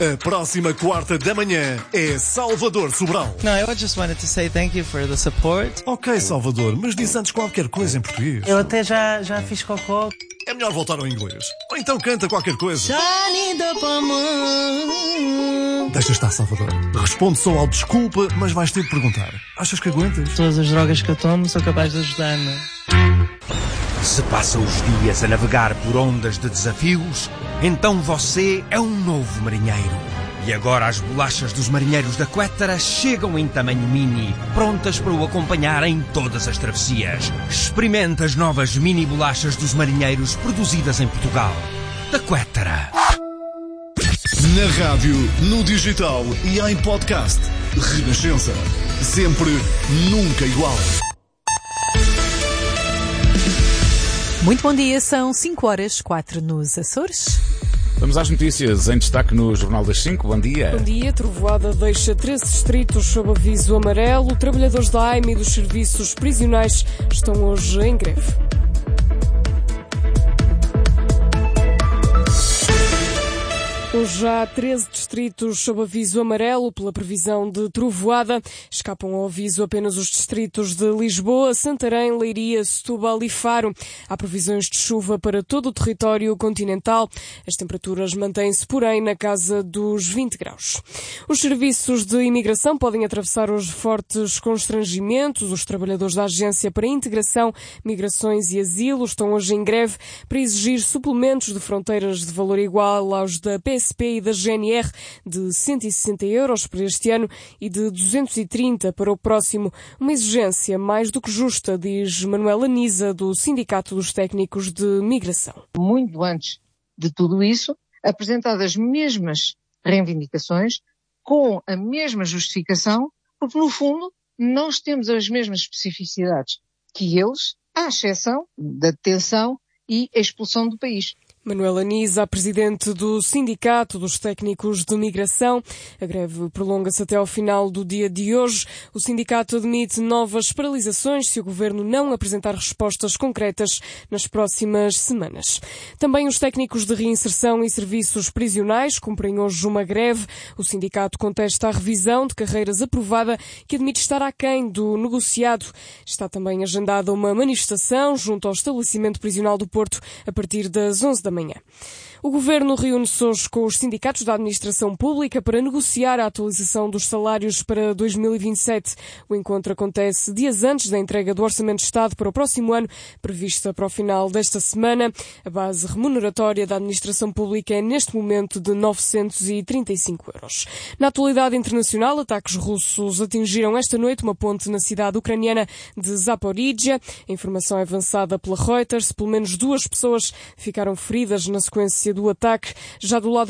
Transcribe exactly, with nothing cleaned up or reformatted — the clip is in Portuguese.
A próxima quarta da manhã é Salvador Sobral. No, I just wanted to say thank you for the support. Ok, Salvador, mas diz antes qualquer coisa em português. Eu até já, já fiz cocó. É melhor voltar ao inglês. Ou então canta qualquer coisa. Deixa estar, Salvador. Responde só ao desculpa, mas vais ter de perguntar. Achas que aguentas? Todas as drogas que eu tomo sou capaz de ajudar-me. Se passa os dias a navegar por ondas de desafios, então você é um novo marinheiro. E agora as bolachas dos marinheiros da Quettara chegam em tamanho mini, prontas para o acompanhar em todas as travessias. Experimente as novas mini bolachas dos marinheiros produzidas em Portugal. Da Quettara. Na rádio, no digital e em podcast. Renascença. Sempre, nunca igual. Muito bom dia, são cinco horas, quatro nos Açores. Vamos às notícias em destaque no Jornal das cinco. Bom dia. Bom dia. Trovoada deixa treze distritos sob aviso amarelo. Trabalhadores da A I M e dos serviços prisionais estão hoje em greve. Hoje há treze distritos sob aviso amarelo pela previsão de trovoada. Escapam ao aviso apenas os distritos de Lisboa, Santarém, Leiria, Setúbal e Faro. Há previsões de chuva para todo o território continental. As temperaturas mantêm-se, porém, na casa dos vinte graus. Os serviços de imigração podem atravessar hoje fortes constrangimentos. Os trabalhadores da Agência para a Integração, Migrações e Asilo estão hoje em greve para exigir suplementos de fronteiras de valor igual aos da P S P e da G N R de cento e sessenta euros para este ano e de duzentos e trinta para o próximo. Uma exigência mais do que justa, diz Manuela Nisa, do Sindicato dos Técnicos de Migração. Muito antes de tudo isso, apresentadas as mesmas reivindicações, com a mesma justificação, porque no fundo nós temos as mesmas especificidades que eles, à exceção da detenção e expulsão do país. Manuela Nisa, presidente do Sindicato dos Técnicos de Migração. A greve prolonga-se até ao final do dia de hoje. O sindicato admite novas paralisações se o governo não apresentar respostas concretas nas próximas semanas. Também os técnicos de reinserção e serviços prisionais cumprem hoje uma greve. O sindicato contesta a revisão de carreiras aprovada, que admite estar aquém do negociado. Está também agendada uma manifestação junto ao estabelecimento prisional do Porto a partir das onze da manhã. O Governo reúne-se hoje com os sindicatos da administração pública para negociar a atualização dos salários para dois mil e vinte e sete. O encontro acontece dias antes da entrega do Orçamento de Estado para o próximo ano, prevista para o final desta semana. A base remuneratória da administração pública é neste momento de novecentos e trinta e cinco euros. Na atualidade internacional, ataques russos atingiram esta noite uma ponte na cidade ucraniana de Zaporizhia. A informação é avançada pela Reuters. Pelo menos duas pessoas ficaram feridas na sequência do ataque. Já do lado